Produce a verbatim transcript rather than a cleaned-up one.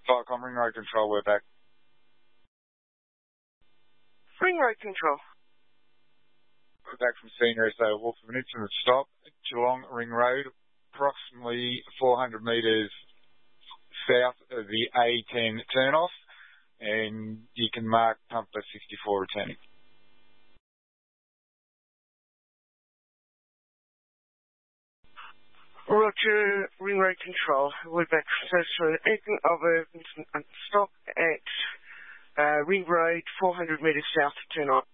Viacom Ring Road Control, we're back. Ring Road Control. We're back from senior S A Wolf of an incident stop at Geelong Ring Road, approximately four hundred metres south of the A ten turnoff, and you can mark pumper sixty-four returning. Roger, Ring Road Control. We're back for an evening of a stop at uh, Ring Road, four hundred metres south, turn on.